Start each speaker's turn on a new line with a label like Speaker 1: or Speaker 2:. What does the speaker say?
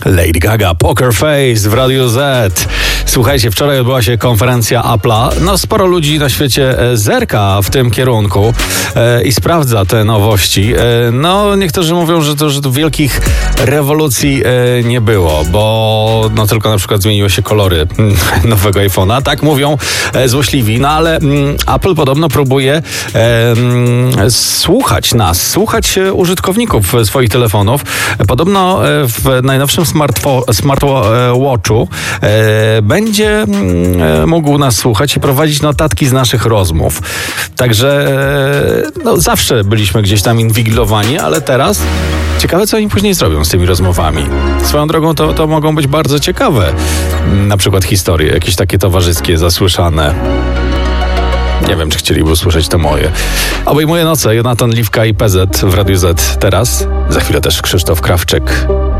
Speaker 1: Lady Gaga, Poker Face w Radiu Z. Słuchajcie, wczoraj odbyła się konferencja Apple'a. No sporo ludzi na świecie zerka w tym kierunku i sprawdza te nowości. No niektórzy mówią, że tu wielkich rewolucji nie było, bo no tylko na przykład zmieniły się kolory nowego iPhone'a. Tak mówią złośliwi, no ale Apple podobno próbuje słuchać nas, słuchać użytkowników swoich telefonów. Podobno w najnowszym smartwatchu będzie mógł nas słuchać i prowadzić notatki z naszych rozmów. Także no, zawsze byliśmy gdzieś tam inwigilowani, ale teraz ciekawe, co oni później zrobią z tymi rozmowami. Swoją drogą to mogą być bardzo ciekawe. Na przykład historie, jakieś takie towarzyskie, zasłyszane. Nie wiem, czy chcieliby usłyszeć to moje. Obejmuje noce Jonatan Liwka i PZ w Radiu Z teraz. Za chwilę też Krzysztof Krawczyk.